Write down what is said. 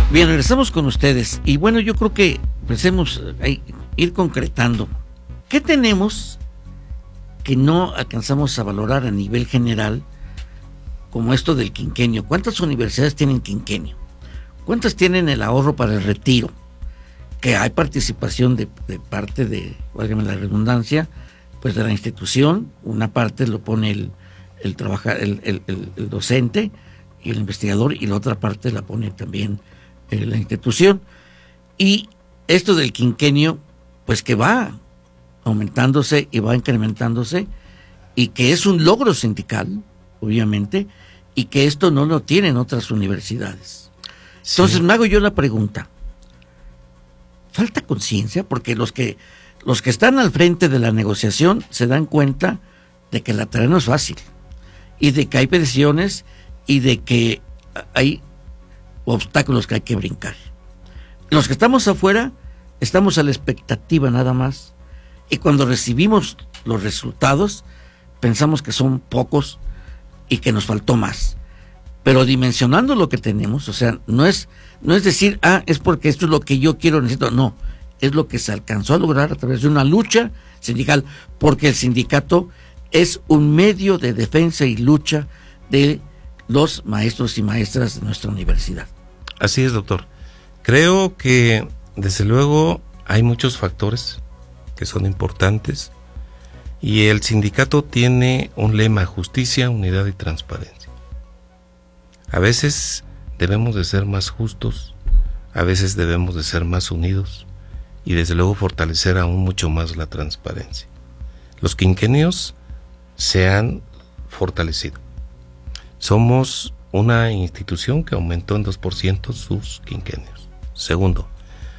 Bien, regresamos con ustedes. Y bueno, yo creo que empecemos a ir concretando. ¿Qué tenemos que no alcanzamos a valorar a nivel general, como esto del quinquenio? ¿Cuántas universidades tienen quinquenio? ¿Cuántas tienen el ahorro para el retiro? Que hay participación de parte de, válgame la redundancia, pues de la institución. Una parte lo pone el docente y el investigador, y la otra parte la pone también la institución. Y esto del quinquenio, pues que va aumentándose y va incrementándose, y que es un logro sindical, obviamente, y que esto no lo tienen otras universidades. Sí. Entonces me hago yo la pregunta, ¿falta conciencia? Porque los que están al frente de la negociación se dan cuenta de que la tarea no es fácil, y de que hay presiones, y de que hay obstáculos que hay que brincar. Los que estamos afuera estamos a la expectativa nada más, y cuando recibimos los resultados pensamos que son pocos y que nos faltó más. Pero dimensionando lo que tenemos, o sea, no es decir, es porque esto es lo que yo quiero, necesito, no, es lo que se alcanzó a lograr a través de una lucha sindical, porque el sindicato es un medio de defensa y lucha de los maestros y maestras de nuestra universidad. Así es, doctor. Creo que, desde luego, hay muchos factores que son importantes, y el sindicato tiene un lema: justicia, unidad y transparencia. A veces debemos de ser más justos, a veces debemos de ser más unidos, y desde luego fortalecer aún mucho más la transparencia. Los quinquenios se han fortalecido. Somos una institución que aumentó en 2% sus quinquenios. Segundo,